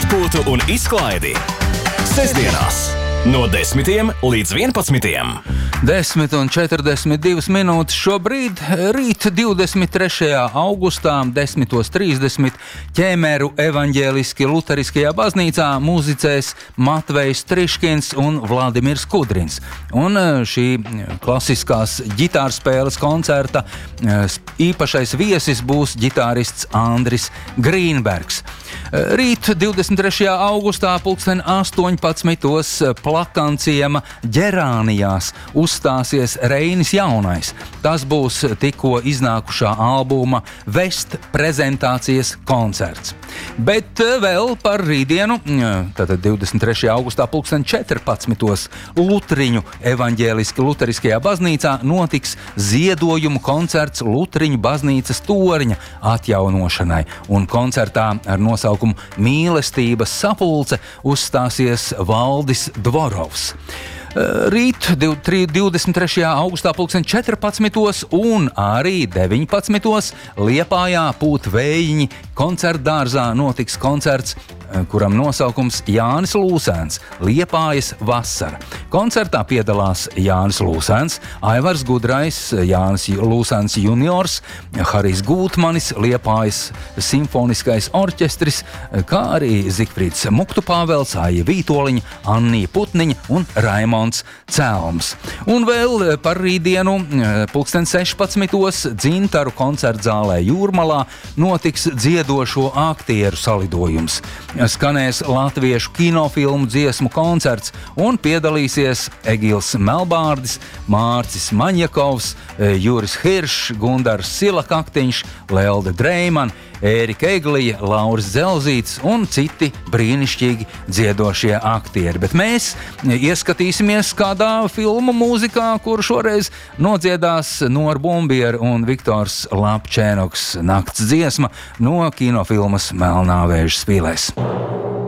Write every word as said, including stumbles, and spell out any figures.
atpūtu un izklaidi. Sestdienās no desmitiem līdz vienpadsmitiem. Desmit un četrdesmit divas minūtes šobrīd, rīt divdesmit trešajā augustā, desmitos trīsdesmit, Ķēmeru evaņģēliski luteriskajā baznīcā muzicēs Matvejs Triškins un Vladimirs Kudrins. Un šī klasiskās ģitārspēles koncerta īpašais viesis būs ģitārists Andris Grīnbergs. Rīt divdesmit trešajā augustā pulksten astoņpadsmitos Plakanciema ģerānijās uzstāsies Reinis Jaunais. Tas būs tikko iznākušā albuma Vest prezentācijas koncerts. Bet vēl par rītdienu, tātad divdesmit trešajā augustā pulksten četrpadsmitos Lutriņu evaņģēliski luteriskajā baznīcā notiks ziedojumu koncerts Lutriņu baznīcas torņa atjaunošanai. Un koncertā ar nosaukumu Mīlestības sapulce uzstāsies Valdis Dvorovs. Rīt divdesmit trešajā augustā pulksten četrpadsmitos un arī deviņpadsmitos Liepājā Pūt Vējiņi koncertdārzā notiks koncerts, kuram nosaukums Jānis Lūsēns – Liepājas vasara. Koncertā piedalās Jānis Lūsēns, Aivars Gudrais, Jānis Lūsēns juniors, Harijs Gūtmanis, Liepājas simfoniskais orķestris, kā arī Zigfrīds Muktupāvels, Aija Vītoliņa, Annija Putniņa un Raimons Celms. Un vēl par rītdienu pulksten sešpadsmitos Dzintaru koncertzālē Jūrmalā notiks dziedošo aktieru salidojums. Skanēs latviešu kinofilmu dziesmu koncerts un piedalīsies Egils Melbārdis, Mārcis Maņakovs, Juris Hiršs, Gundars Silakaktiņš, Lelde Dreimana, Ērika Eglija, Lauris Dzelzīts un citi brīnišķīgi dziedošie aktieri. Bet mēs ieskatīsimies kādā filmu mūzikā, kur šoreiz nodziedās Nora Bumbiera un Viktors Lapčēnoks nakts dziesma no kinofilmas Melnā vēža spīlēs.